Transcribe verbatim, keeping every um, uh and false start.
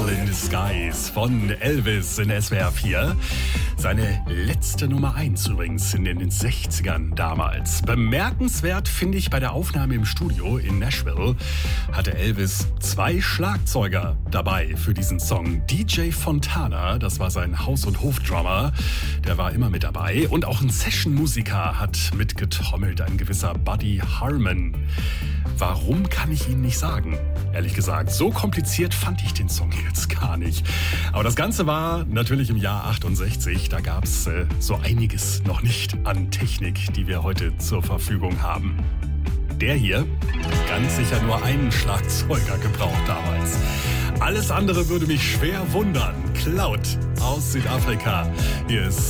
Angel in Disguise von Elvis in S W R vier. Seine letzte Nummer eins übrigens in den sechzigern damals. Bemerkenswert finde ich, bei der Aufnahme im Studio in Nashville hatte Elvis zwei Schlagzeuger dabei für diesen Song. D J Fontana, das war sein Haus- und Hofdrummer, der war immer mit dabei. Und auch ein Session-Musiker hat mitgetrommelt, ein gewisser Buddy Harman. Warum, kann ich Ihnen nicht sagen. Ehrlich gesagt, so kompliziert fand ich den Song jetzt gar nicht. Aber das Ganze war natürlich im Jahr achtundsechzig. Da gab es äh, so einiges noch nicht an Technik, die wir heute zur Verfügung haben. Der hier, ganz sicher nur einen Schlagzeuger gebraucht damals. Alles andere würde mich schwer wundern. Cloud aus Südafrika. Hier ist